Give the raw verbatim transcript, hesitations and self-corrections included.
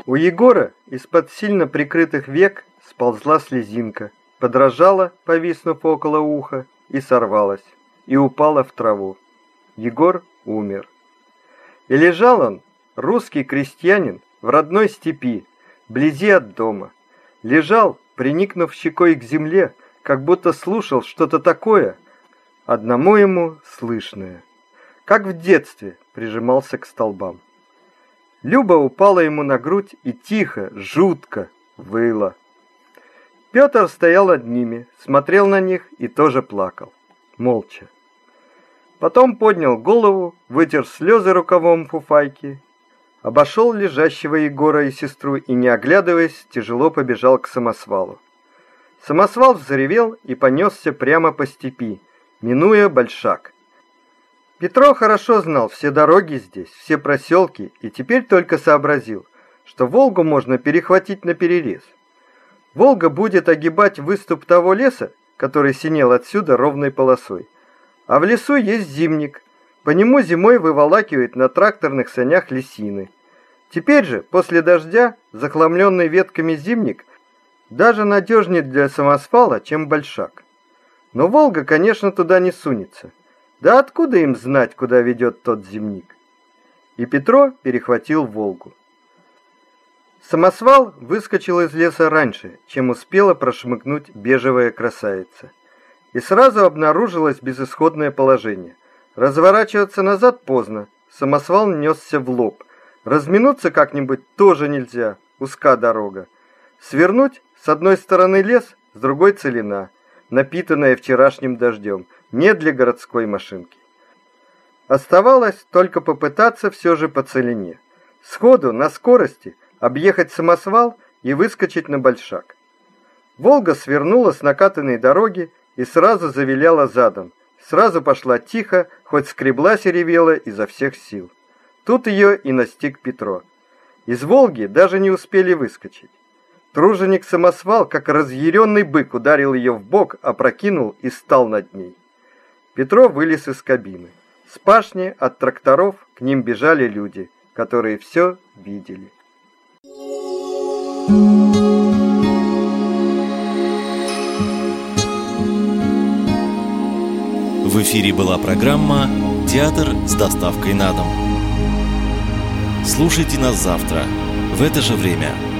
У Егора из-под сильно прикрытых век сползла слезинка, подражала, повиснув около уха, и сорвалась, и упала в траву. Егор умер. И лежал он, русский крестьянин, в родной степи, вблизи от дома. Лежал, приникнув щекой к земле, как будто слушал что-то такое, одному ему слышное. Как в детстве прижимался к столбам. Люба упала ему на грудь и тихо, жутко выла. Петр стоял над ними, смотрел на них и тоже плакал, молча. Потом поднял голову, вытер слезы рукавом фуфайки, обошел лежащего Егора и сестру и, не оглядываясь, тяжело побежал к самосвалу. Самосвал взревел и понесся прямо по степи, минуя Большак. Петро хорошо знал все дороги здесь, все проселки, и теперь только сообразил, что Волгу можно перехватить наперерез. Волга будет огибать выступ того леса, который синел отсюда ровной полосой. А в лесу есть зимник, по нему зимой выволакивает на тракторных санях лисины. Теперь же, после дождя, захламленный ветками зимник даже надежнее для самосвала, чем Большак. Но Волга, конечно, туда не сунется. Да откуда им знать, куда ведет тот зимник? И Петро перехватил Волгу. Самосвал выскочил из леса раньше, чем успела прошмыгнуть бежевая красавица. И сразу обнаружилось безысходное положение. Разворачиваться назад поздно, самосвал несся в лоб. Разминуться как-нибудь тоже нельзя, узка дорога. Свернуть с одной стороны лес, с другой целина, напитанная вчерашним дождем, не для городской машинки. Оставалось только попытаться все же по целине. Сходу, на скорости, объехать самосвал и выскочить на Большак. Волга свернула с накатанной дороги и сразу завиляла задом. Сразу пошла тихо, хоть скреблась и ревела изо всех сил. Тут ее и настиг Петро. Из Волги даже не успели выскочить. Труженик-самосвал, как разъяренный бык, ударил ее в бок, опрокинул и стал над ней. Петро вылез из кабины. С пашни от тракторов к ним бежали люди, которые все видели. В эфире была программа «Театр с доставкой на дом». Слушайте нас завтра в это же время.